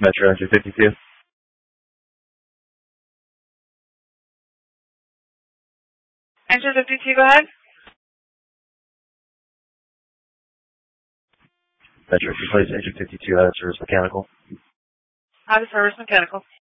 Metro Entry 52. Enter 52, go ahead. Metro, if you place Entry 52 out of service mechanical. Out of service mechanical.